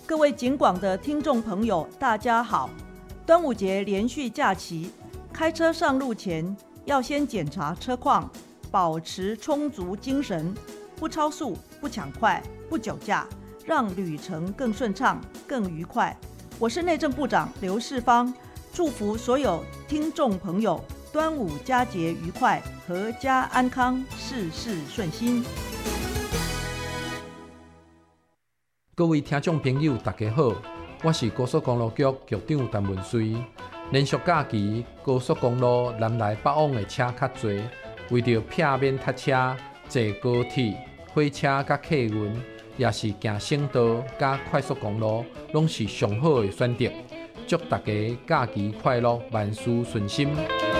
各位警广的听众朋友，大家好！端午节连续假期，开车上路前要先检查车况，保持充足精神，不超速、不抢快、不酒驾，让旅程更顺畅、更愉快。我是内政部长刘世芳，祝福所有听众朋友端午佳节愉快，阖家安康，事事顺心。 各位听众朋友，大家好，我是高速公路局局长陈文水。连续假期，高速公路南来北往的车较多，为着避免塞车、坐高铁、火车甲客运，也是行省道甲快速公路，拢是上好的选择。祝大家假期快乐，万事顺心。